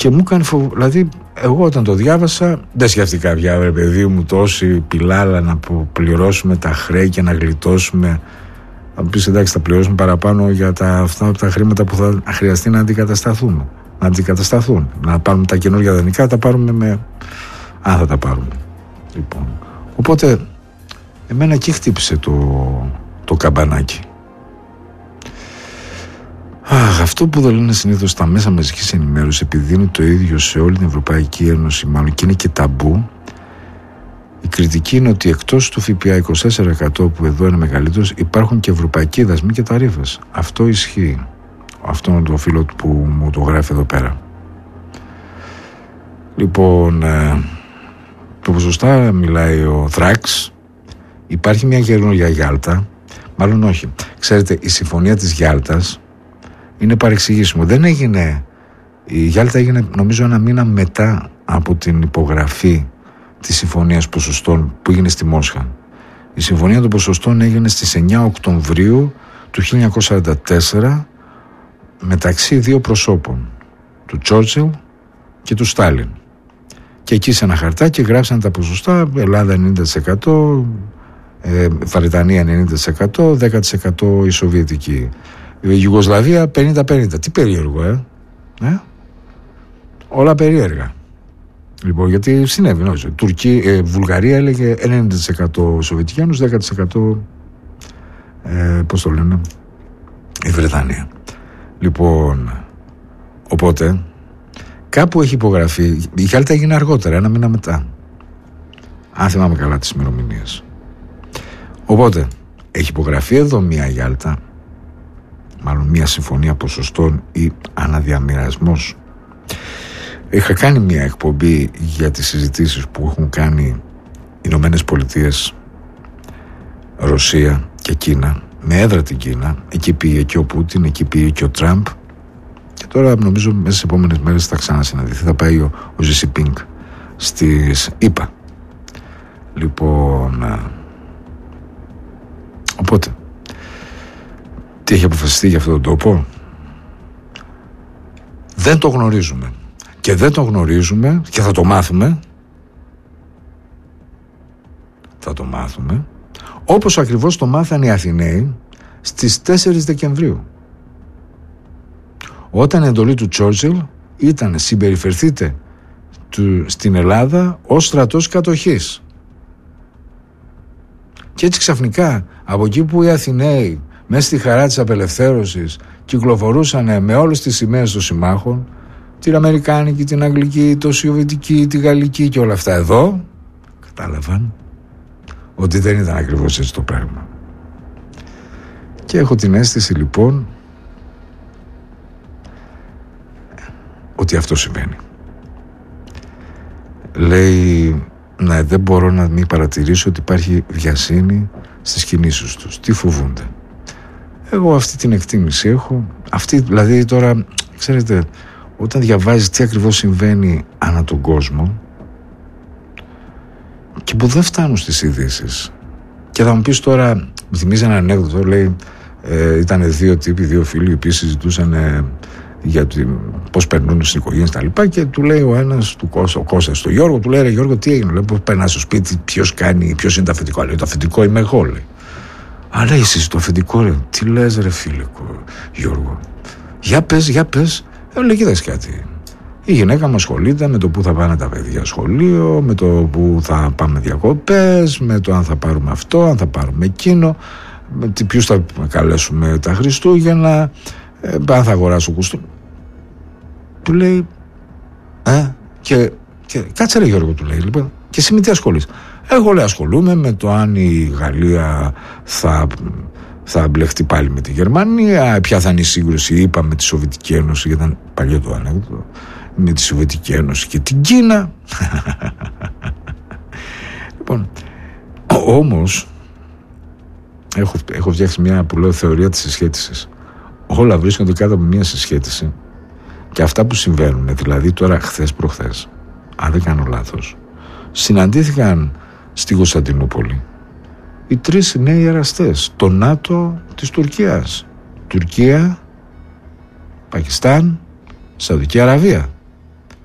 Και μου έκανε δηλαδή, εγώ όταν το διάβασα, δεν σκέφτηκα πια, ρε παιδί μου, τόση πιλάλα να πληρώσουμε τα χρέη και να γλιτώσουμε. Θα μου πεις, εντάξει, θα πληρώσουμε παραπάνω για αυτά τα χρήματα που θα χρειαστεί να αντικατασταθούν. Να πάρουμε τα καινούργια δανεικά, τα πάρουμε αν θα τα πάρουμε. Λοιπόν. Οπότε, εμένα εκεί χτύπησε το καμπανάκι. Αυτό που δεν λένε συνήθως στα μέσα μαζικής ενημέρωσης, επειδή είναι το ίδιο σε όλη την Ευρωπαϊκή Ένωση, μάλλον και είναι και ταμπού, η κριτική είναι ότι εκτός του ΦΠΑ 24% που εδώ είναι μεγαλύτερος, υπάρχουν και ευρωπαϊκοί δασμοί και ταρίφες. Αυτό ισχύει. Αυτό είναι το φίλο του που μου το γράφει εδώ πέρα. Λοιπόν, το ποσοστά μιλάει ο Θράξ. Υπάρχει μια καινούργια Γιάλτα. Μάλλον όχι. Ξέρετε, η συμφωνία της Γιάλτας είναι παρεξηγήσιμο. Δεν έγινε. Η Γιάλτα έγινε, νομίζω, ένα μήνα μετά από την υπογραφή της συμφωνίας ποσοστών που έγινε στη Μόσχα. Η συμφωνία των ποσοστών έγινε στις 9 Οκτωβρίου του 1944 μεταξύ δύο προσώπων, του Τσόρτσιλ και του Στάλιν. Και εκεί σε ένα χαρτάκι γράψαν τα ποσοστά: Ελλάδα 90%, Βρετανία 90%, 10% η Σοβιετική. Η Ιουγκοσλαβία 50-50. Τι περίεργο, όλα περίεργα. Λοιπόν, γιατί συνέβη, νόμιζα. Βουλγαρία έλεγε 90% Σοβιετική Ένωση, 10% πώς το λένε, η Βρετανία. Λοιπόν, οπότε κάπου έχει υπογραφεί. Η Γιάλτα έγινε αργότερα, ένα μήνα μετά, αν θυμάμαι καλά τις ημερομηνίες. Οπότε έχει υπογραφεί εδώ μια Γιάλτα, μάλλον μια συμφωνία ποσοστών ή αναδιαμοιρασμός. Είχα κάνει μια εκπομπή για τις συζητήσεις που έχουν κάνει Ηνωμένες Πολιτείες, Ρωσία και Κίνα, με έδρα την Κίνα. Εκεί πήγε και ο Πούτιν, εκεί πήγε και ο Τραμπ, και τώρα νομίζω μέσα στις επόμενες μέρες θα ξανασυναντηθεί, θα πάει ο Ζι Πινγκ στις ΗΠΑ. Λοιπόν, οπότε τι έχει αποφασιστεί για αυτόν τον τόπο δεν το γνωρίζουμε, και δεν το γνωρίζουμε και θα το μάθουμε όπως ακριβώς το μάθαν οι Αθηναίοι στις 4 Δεκεμβρίου, όταν η εντολή του Τσόρτσιλ ήταν συμπεριφερθείτε στην Ελλάδα ως στρατός κατοχής. Και έτσι ξαφνικά, από εκεί που οι Αθηναίοι μέσα στη χαρά της απελευθέρωσης κυκλοφορούσαν με όλες τις σημαίες των συμμάχων, την Αμερικάνικη, την Αγγλική, την Σοβιετική, τη Γαλλική και όλα αυτά, εδώ κατάλαβαν ότι δεν ήταν ακριβώς έτσι το πράγμα. Και έχω την αίσθηση λοιπόν ότι αυτό συμβαίνει. Λέει, δεν μπορώ να μην παρατηρήσω ότι υπάρχει βιασύνη στις κινήσεις τους. Τι φοβούνται? Εγώ αυτή την εκτίμηση έχω. Αυτή δηλαδή τώρα, ξέρετε, όταν διαβάζεις τι ακριβώς συμβαίνει ανά τον κόσμο και που δεν φτάνουν στις ειδήσεις, και θα μου πεις τώρα, μου θυμίζει ένα ανέκδοτο, λέει, ήταν δύο τύποι, δύο φίλοι, οι οποίοι συζητούσαν για πώς περνούν στις οικογένειες τα λοιπά, και του λέει ο ένας, ο Κώστας, του Γιώργο, του λέει, ρε Γιώργο, τι έγινε? Λέει, πώς περνάς στο σπίτι, ποιος είναι το αφεντικό? Λέει, το αφεντικό είμαι εγώ, λέει. Α, λέει, εσύ το αφεντικό, ρε. Τι λες, ρε φίλε, Γιώργο? Για πες. Λέει, κοίταξε κάτι. Η γυναίκα μου ασχολείται με το που θα πάνε τα παιδιά σχολείο, με το που θα πάμε διακοπές, με το αν θα πάρουμε αυτό, αν θα πάρουμε εκείνο, με ποιους θα καλέσουμε τα Χριστούγεννα, αν θα αγοράσω κουστούμι. Του λέει, και κάτσε ρε Γιώργο, του λέει, λοιπόν, και εσύ με τι ασχολείσαι? Εγώ, λέει, ασχολούμαι με το αν η Γαλλία θα μπλεχτεί πάλι με τη Γερμανία, ποια θα είναι η σύγκρουση, είπα, με τη Σοβιετική Ένωση, γιατί ήταν παλιό το ανέκδοτο, με τη Σοβιετική Ένωση και την Κίνα. Λοιπόν, όμως έχω φτιάξει μια που λέω θεωρία της συσχέτισης. Όλα βρίσκονται κάτω από μια συσχέτιση, και αυτά που συμβαίνουν, δηλαδή τώρα χθες προχθές, αν δεν κάνω λάθος, συναντήθηκαν στη Κωνσταντινούπολη οι 3 νέοι εραστές, το ΝΑΤΟ της Τουρκία, Πακιστάν, Σαουδική Αραβία.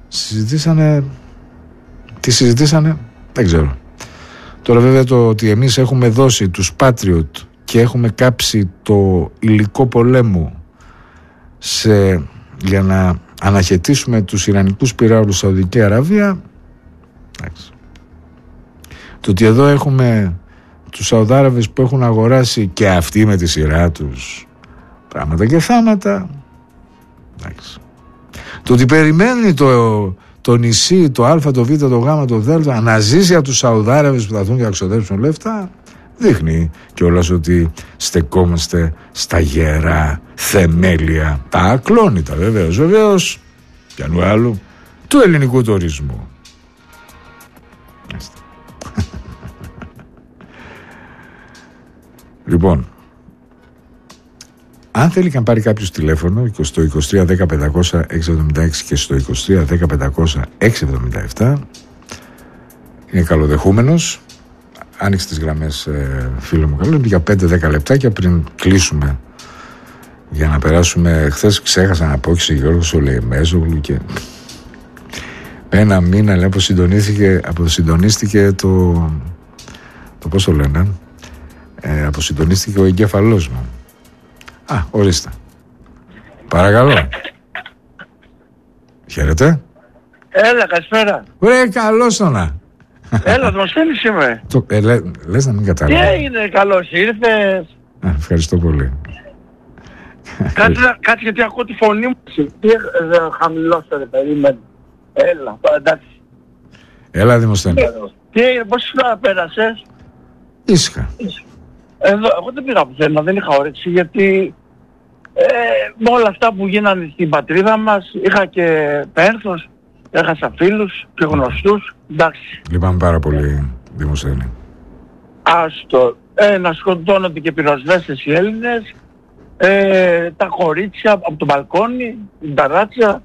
Τι συζητήσανε, δεν ξέρω. Τώρα βέβαια το ότι εμείς έχουμε δώσει τους Patriot και έχουμε κάψει το υλικό πολέμου για να αναχαιτήσουμε τους Ιρανικούς πυράβλους στη Σαουδική Αραβία, εντάξει. Το ότι εδώ έχουμε τους Σαουδάραβες που έχουν αγοράσει και αυτοί με τη σειρά τους πράγματα και θάματα, εντάξει. Το ότι περιμένει το νησί, το Α, το Β, το Γ, το Δ να ζήσει από τους Σαουδάραβες που θα δουν και να ξοδέψουν λεφτά, δείχνει κιόλας ότι στεκόμαστε στα γερά θεμέλια, τα ακλόνητα βεβαίως πιανού άλλου, του ελληνικού τουρισμού. Λοιπόν, αν θέλει να πάρει κάποιος τηλέφωνο στο 23 10 500 676 και στο 23 10 500 677, είναι καλοδεχούμενος. Άνοιξε τις γραμμές, φίλο μου, καλό, για 5-10 λεπτάκια πριν κλείσουμε, για να περάσουμε. Χθες ξέχασα να πω και σε Γιώργο Σολεϊμέζογλου και ένα μήνα λέει, αποσυντονίστηκε το πώς το λένε, αποσυντονίστηκε ο εγκέφαλός μου. Ορίστε. Παρακαλώ. Χαίρετε. Έλα, καλησπέρα. Καλώς το να. Έλα, Δημοσθένης είμαι. Λες να μην καταλάβω. Τι έγινε, καλώς ήρθες. Ευχαριστώ πολύ. Κάτσε γιατί ακούω τη φωνή μου. Τι χαμηλώσατε, περίμενε. Έλα, εντάξει. Έλα, Δημοσθένη. Τι έγινε, πόση ώρα πέρασες? Ήσυχα. Εγώ δεν πήγα πουθενά, δεν είχα όρεξη, γιατί με όλα αυτά που γίνανε στην πατρίδα μας, είχα και πένθος, έχασα φίλους και γνωστούς, εντάξει. Λυπάμαι πάρα πολύ, Δημοσθένη. Άστο, να σκοτώνονται και πυροσβέστες οι Έλληνες, τα κορίτσια από το μπαλκόνι, την ταράτσα,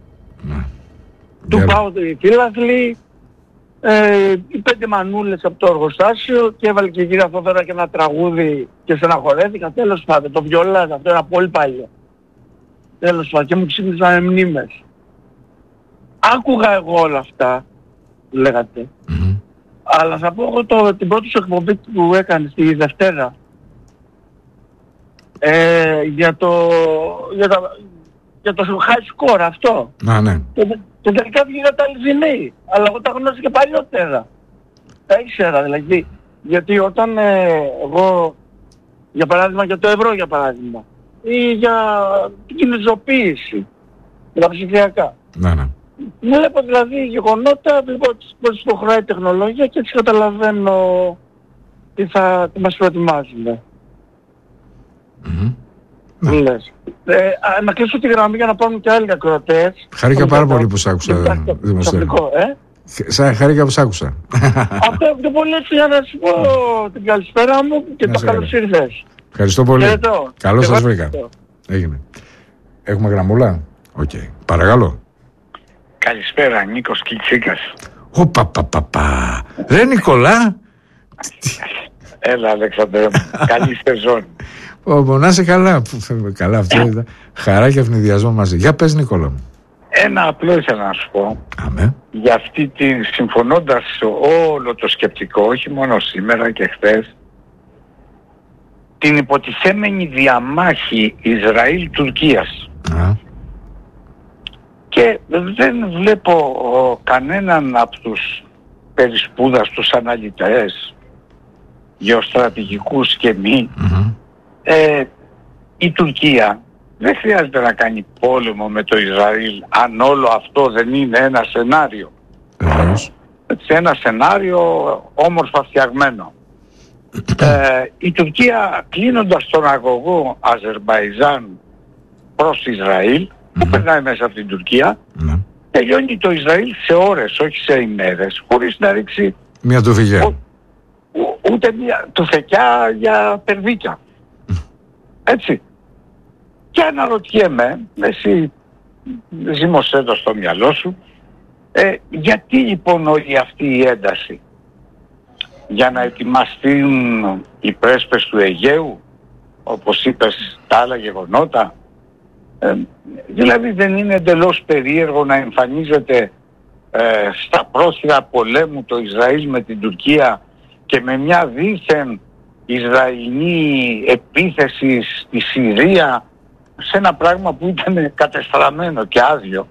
του πάω οι φύλαθλοι, οι 5 μανούλες από το εργοστάσιο, και έβαλε και η κυρία Θόδωρα και ένα τραγούδι και στεναχωρέθηκα. Τέλος πάντων, το βιολάζ, αυτό είναι πολύ παλιό. Τέλος πάντων, και μου ξύπνησαν μνήμες. Άκουγα εγώ όλα αυτά που λέγατε, αλλά θα πω εγώ την πρώτη σου εκπομπή που έκανε τη Δευτέρα, για το high score αυτό. Ναι. Και τελικά βγήκατε αληθινοί, αλλά εγώ τα γνώρισα και παλιότερα. Τα ήξερα δηλαδή. Γιατί όταν εγώ, για παράδειγμα, για το ευρώ για παράδειγμα, ή για την κινητοποίηση, για τα ψηφιακά. Ναι. Βλέπω δηλαδή γεγονότα, βλέπω πώς προχωράει η τεχνολογία και έτσι καταλαβαίνω τι μας προετοιμάζουμε. Λες. Να κλείσω τη γραμμή για να πάμε και άλλοι ακροατές. Χάρηκα πάρα πολύ που σ' άκουσα, Δημοσθένη. Χάρηκα που σ' άκουσα. Αυτό πιο πολύ έτσι για να σου πω την καλησπέρα μου και το καλώς ήρθες. Ευχαριστώ πολύ. Καλώς σας βρήκα. Έγινε. Έχουμε γραμμούλα. Οκ. Παρακαλώ. Καλησπέρα, Νίκος Κιτσίκας. Παπαπαπαπα. Ρε Νικολά. Έλα, Αλέξανδρε μου. Καλή σεζόν. Να είσαι καλά. Καλά, αυτό ήταν. Χαρά και ευνηδιασμό μαζί. Για πες, Νικόλα μου. Ένα απλό ήθελα να σου πω. Αμέ. Για αυτή τη, συμφωνώντας όλο το σκεπτικό, όχι μόνο σήμερα και χθες, την υποτιθέμενη διαμάχη Ισραήλ-Τουρκίας. Και δεν βλέπω κανέναν από τους περισπούδαστους αναλυτές, γεωστρατηγικούς και μη. Η Τουρκία δεν χρειάζεται να κάνει πόλεμο με το Ισραήλ, αν όλο αυτό δεν είναι ένα σενάριο. Σε ένα σενάριο όμορφα φτιαγμένο. Η Τουρκία, κλείνοντας τον αγωγό Αζερμπαϊτζάν προς Ισραήλ, που περνάει μέσα από την Τουρκία, τελειώνει το Ισραήλ σε ώρες, όχι σε ημέρες, χωρίς να ρίξει μια τουφικιά. Ούτε μια τουφεκιά για περβίκια. Έτσι. Και αναρωτιέμαι, εσύ ζήμωσέ το στο μυαλό σου, γιατί λοιπόν όλη αυτή η ένταση? Για να ετοιμαστούν οι πρέσπες του Αιγαίου, όπως είπες, τα άλλα γεγονότα? Δηλαδή δεν είναι εντελώς περίεργο να εμφανίζεται στα πρόθυρα πολέμου το Ισραήλ με την Τουρκία και με μια δίθεν Ισραηλινή επίθεση στη Συρία, σε ένα πράγμα που ήταν κατεστραμμένο και άδειο.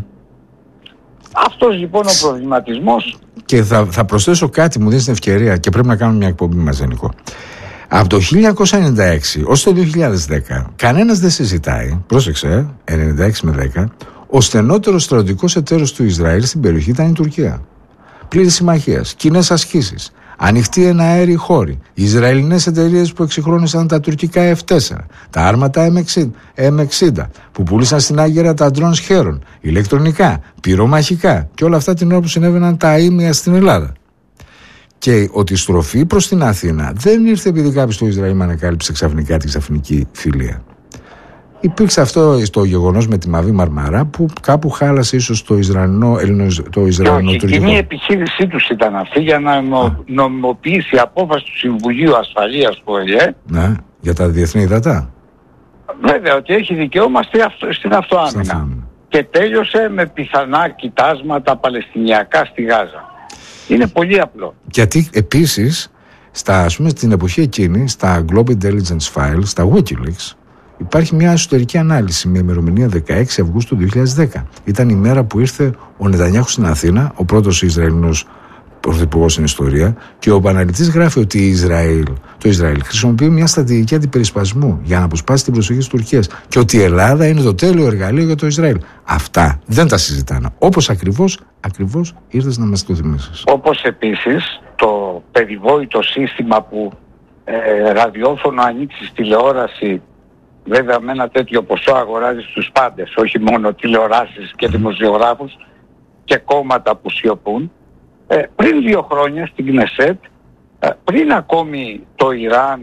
Αυτός λοιπόν ο προβληματισμός. Και θα προσθέσω κάτι, μου δίνεις την ευκαιρία και πρέπει να κάνουμε μια εκπομπή μαζί, Νικό. Από το 1996 ως το 2010 κανένας δεν συζητάει, πρόσεξε, 96 με 10, ο στενότερος στρατιωτικός εταίρος του Ισραήλ στην περιοχή ήταν η Τουρκία. Πλήρη συμμαχίας, κοινές ασχήσεις, ανοιχτοί εναέριοι χώροι, οι Ισραηλινές εταιρείες που εξυγχρόνισαν τα τουρκικά F4, τα άρματα M60 που πούλησαν στην Άγκυρα τα ντρόν σχέρων, ηλεκτρονικά, πυρομαχικά και όλα αυτά την ώρα που συνέβαιναν τα αείμια στην Ελλάδα. Και ότι η στροφή προς την Αθήνα δεν ήρθε επειδή κάποιος στο Ισραήλ με ανακάλυψε ξαφνικά τη ξαφνική φιλία. Υπήρξε αυτό το γεγονός με τη Μαβή Μαρμαρά που κάπου χάλασε ίσως το Ισραηλινο-τουρκικό. Η κοινή επιχείρησή τους ήταν αυτή για να νομιμοποιήσει η απόφαση του Συμβουλίου Ασφαλείας του ΟΗΕ. Ναι, για τα διεθνή υδατά. Βέβαια, ότι έχει δικαίωμα στην αυτοάμυνα. Και τέλειωσε με πιθανά κοιτάσματα παλαιστινιακά στη Γάζα. Είναι πολύ απλό. Γιατί επίσης, ας πούμε, στην εποχή εκείνη, στα Global Intelligence Files, στα WikiLeaks, υπάρχει μια εσωτερική ανάλυση με ημερομηνία 16 Αυγούστου 2010. Ήταν η μέρα που ήρθε ο Νετανιάχου στην Αθήνα, ο πρώτος Ισραηλινός πρωθυπουργός στην ιστορία, και ο αναλυτής γράφει ότι το Ισραήλ χρησιμοποιεί μια στρατηγική αντιπερισπασμού για να αποσπάσει την προσοχή της Τουρκίας και ότι η Ελλάδα είναι το τέλειο εργαλείο για το Ισραήλ. Αυτά δεν τα συζητάνε. Όπως ακριβώς ήρθες να μας το θυμίσεις. Όπως επίσης το περιβόητο σύστημα που ραδιόφωνο ανοίξεις τηλεόραση, βέβαια με ένα τέτοιο ποσό αγοράζεις τους πάντες, όχι μόνο τηλεοράσεις και δημοσιογράφους και κόμματα που σιωπούν. Πριν 2 χρόνια στην Κνεσέτ, πριν ακόμη το Ιράν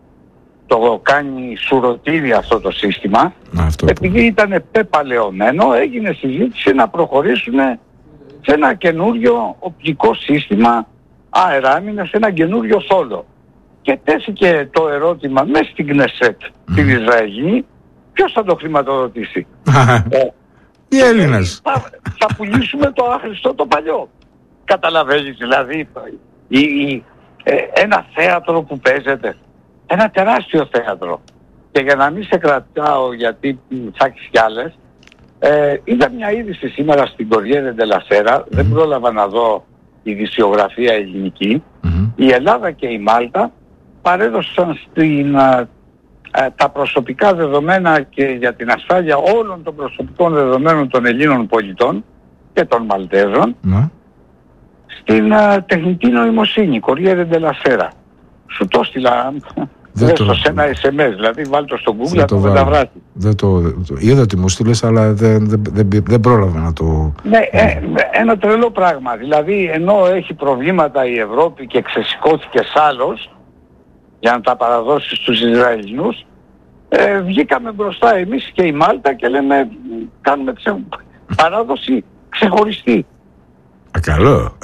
το κάνει σουρωτήρι αυτό το σύστημα, επειδή ήταν πεπαλαιωμένο, έγινε συζήτηση να προχωρήσουν σε ένα καινούριο οπτικό σύστημα αεράμινας, σε ένα καινούριο θόλο. Και τέθηκε το ερώτημα μέσα στην Κνεσέτ, την Ισραηλινή, ποιος θα το χρηματοδοτήσει? Οι Έλληνες. Θα πουλήσουμε το άχρηστο το παλιό. Καταλαβαίνεις, δηλαδή ένα θέατρο που παίζεται, ένα τεράστιο θέατρο. Και για να μην σε κρατάω γιατί θα έχεις κι άλλες, είδα μια είδηση σήμερα στην Corriere della Sera, δεν πρόλαβα να δω ειδησιογραφία ελληνική. Η Ελλάδα και η Μάλτα παρέδωσαν τα προσωπικά δεδομένα και για την ασφάλεια όλων των προσωπικών δεδομένων των Ελλήνων πολιτών και των Μαλτέζων στην τεχνητή νοημοσύνη, Corriere della Sera. Σου το στείλα σε ένα SMS, δηλαδή βάλτε το στο Google, το μεταβράσει. Είδα ότι μου στείλες, αλλά δεν πρόλαβα να το... Ναι, ένα τρελό πράγμα. Δηλαδή, ενώ έχει προβλήματα η Ευρώπη και ξεσηκώθηκε άλλος για να τα παραδώσει στους Ισραηλινούς, βγήκαμε μπροστά εμείς και η Μάλτα και λέμε κάνουμε παράδοση ξεχωριστή. Καλό.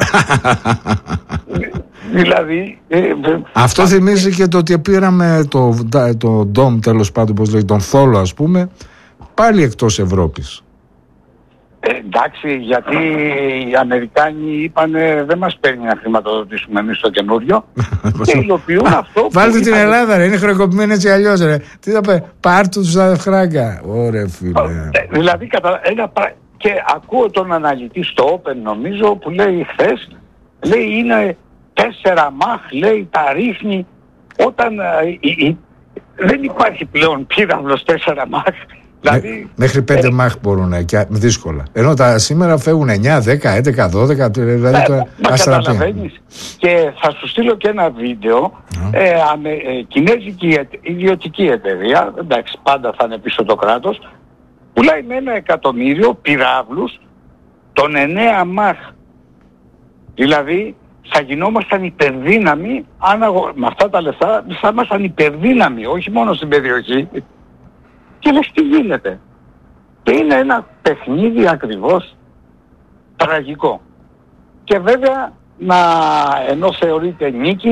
Δηλαδή... Αυτό θυμίζει και το ότι πήραμε το ντόμ, τέλος πάντων, πώς λέει, τον θόλο, ας πούμε, πάλι εκτός Ευρώπης. Εντάξει, γιατί οι Αμερικάνοι είπανε δεν μας παίρνει να χρηματοδοτήσουμε εμείς το καινούριο και υλοποιούν αυτό. Βάλτε την Ελλάδα, ρε, είναι χρεοκοπημένη έτσι αλλιώς, ρε. Τι θα πει, πάρ' τους τα φράγκα. Ωραία, φίλε. Δηλαδή, και ακούω τον αναλυτή στο Open, νομίζω, που λέει χθες, λέει είναι 4 μαχ, λέει τα ρίχνει, όταν δεν υπάρχει πλέον πύραυλος 4 μαχ. Δηλαδή, μέχρι 5 μαχ μπορούν και δύσκολα. Ενώ τα σήμερα φεύγουν 9, 10, 11, 12. Δηλαδή καταλαβαίνεις. Και θα σου στείλω και ένα βίντεο. Κινέζικη ιδιωτική εταιρεία, εντάξει, πάντα θα είναι πίσω το κράτος, πουλάει με 1 εκατομμύριο πυράβλους των 9 μαχ. Δηλαδή θα γινόμασταν υπερδύναμοι, με αυτά τα λεφτά θα ήμασταν υπερδύναμοι, όχι μόνο στην περιοχή. Και λες τι γίνεται. Και είναι ένα παιχνίδι ακριβώς τραγικό. Και βέβαια ενώ θεωρείται νίκη,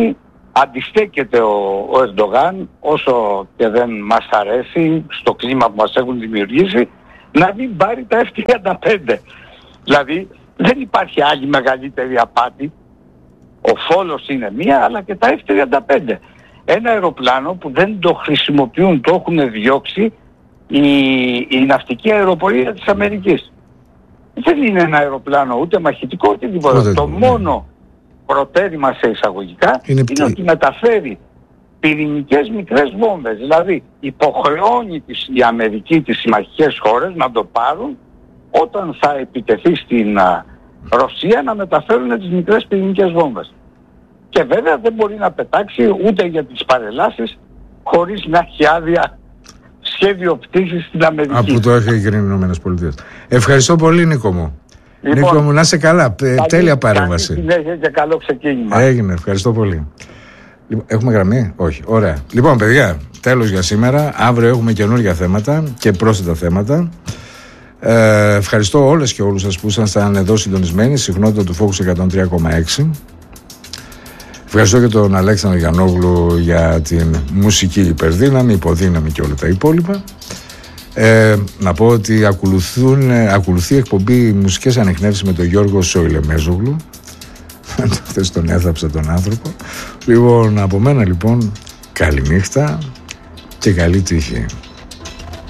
αντιστέκεται ο Ερντογάν, όσο και δεν μας αρέσει στο κλίμα που μας έχουν δημιουργήσει, να μην πάρει τα F-35. Δηλαδή δεν υπάρχει άλλη μεγαλύτερη απάτη. Ο φόλος είναι μία, αλλά και τα F-35. Ένα αεροπλάνο που δεν το χρησιμοποιούν, το έχουν διώξει η ναυτική αεροπορία της Αμερικής. Δεν είναι ένα αεροπλάνο ούτε μαχητικό ούτε τίποτα. Το μόνο προτέρημα σε εισαγωγικά είναι ότι μεταφέρει πυρηνικές μικρές βόμβες. Δηλαδή υποχρεώνει η Αμερική τις συμμαχικές χώρες να το πάρουν όταν θα επιτεθεί στην Ρωσία, να μεταφέρουν τις μικρές πυρηνικές βόμβες. Και βέβαια δεν μπορεί να πετάξει ούτε για τις παρελάσεις χωρίς να έχει άδεια σχέδιο πτήσης στην Αμερική. Από το έχει εγκρίνει οι ΗΠΑ. Ευχαριστώ πολύ, Νίκο μου. Λοιπόν, Νίκο μου, να είσαι καλά. Τέλεια παρέμβαση. Συνέχεια και καλό ξεκίνημα. Έγινε, ευχαριστώ πολύ. Έχουμε γραμμή? Όχι. Ωραία. Λοιπόν, παιδιά, τέλος για σήμερα. Αύριο έχουμε καινούργια θέματα και πρόσθετα θέματα. Ευχαριστώ όλες και όλους σας που ήσασταν εδώ συντονισμένοι. Συχνότητα του Focus 103,6. Ευχαριστώ και τον Αλέξανδρο Γιαννόγλου για την μουσική υπερδύναμη, υποδύναμη και όλα τα υπόλοιπα. Να πω ότι ακολουθεί εκπομπή Μουσικές Ανιχνεύσεις με τον Γιώργο Σοηλεμέζογλου. Χθες τον έθαψα τον άνθρωπο. Λοιπόν, από μένα λοιπόν, καληνύχτα και καλή τύχη.